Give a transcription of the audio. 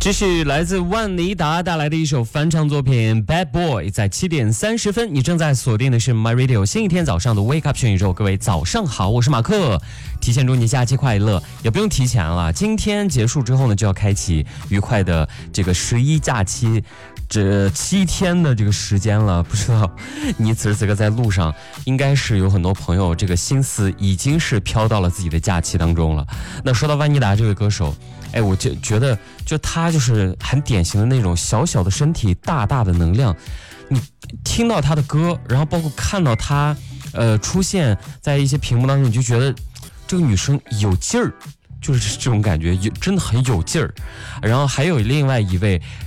这是来自万妮达带来的一首翻唱作品 Bad Boy。 在7点30分，你正在锁定的是 My Radio 新一天早上的 Wake Up 全宇宙。各位早上好，我是马克，提前祝你假期快乐，也不用提前了，今天结束之后呢，就要开启愉快的这个11假期，这7天的这个时间了。不知道你此时此刻在路上，应该是有很多朋友这个心思已经是飘到了自己的假期当中了。那说到万妮达这位歌手，我就觉得就他就是很典型的那种小小的身体，大大的能量。你听到他的歌，然后包括看到他出现在一些屏幕当中，你就觉得这个女生有劲儿，就是这种感觉，真的很有劲儿。然后还有另外一位